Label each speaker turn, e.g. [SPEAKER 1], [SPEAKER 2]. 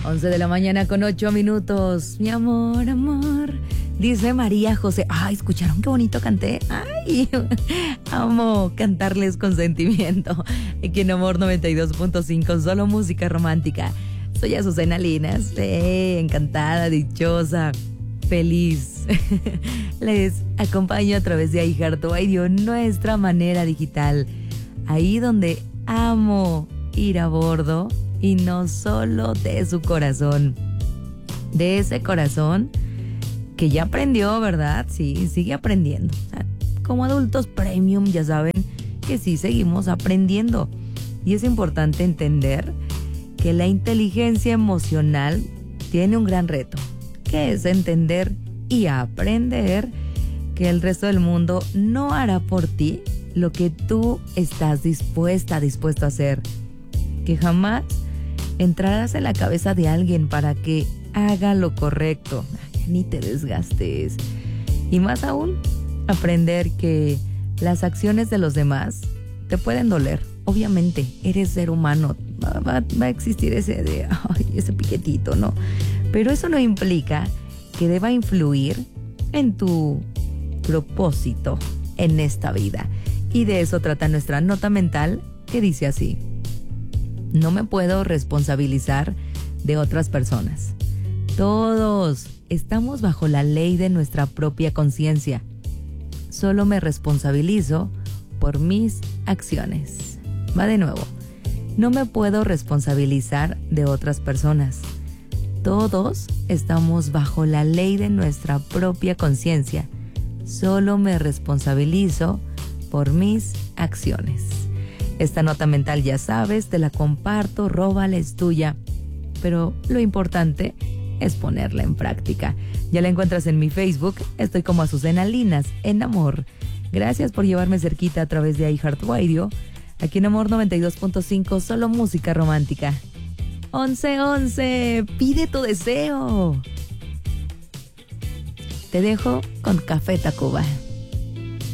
[SPEAKER 1] 11 de la mañana con 8 minutos. Mi amor, amor. Dice María José. Ay, ¿escucharon qué bonito canté? Ay, amo cantarles con sentimiento. Aquí en Amor 92.5, solo música romántica. Soy Azucena Linas. Encantada, dichosa, feliz. Les acompaño a través de iHeartRadio, nuestra manera digital. Ahí donde amo ir a bordo. Y no solo de su corazón, de ese corazón que ya aprendió, ¿verdad? Sí, sigue aprendiendo. Como adultos premium, ya saben que sí seguimos aprendiendo. Y es importante entender que la inteligencia emocional tiene un gran reto, que es entender y aprender que el resto del mundo no hará por ti lo que tú estás dispuesto a hacer. Que jamás entrarás en la cabeza de alguien para que haga lo correcto. Ni te desgastes. Y más aún, aprender que las acciones de los demás te pueden doler. Obviamente, eres ser humano. Va a existir ese piquetito, ¿no? Pero eso no implica que deba influir en tu propósito en esta vida. Y de eso trata nuestra nota mental, que dice así: no me puedo responsabilizar de otras personas. Todos estamos bajo la ley de nuestra propia conciencia. Solo me responsabilizo por mis acciones. Va de nuevo. No me puedo responsabilizar de otras personas. Todos estamos bajo la ley de nuestra propia conciencia. Solo me responsabilizo por mis acciones. Esta nota mental, ya sabes, te la comparto, róbala, es tuya. Pero lo importante es ponerla en práctica. Ya la encuentras en mi Facebook. Estoy como Azucena Linas, en Amor. Gracias por llevarme cerquita a través de iHeartRadio. Aquí en Amor 92.5, solo música romántica. 11:11, pide tu deseo. Te dejo con Café Tacuba.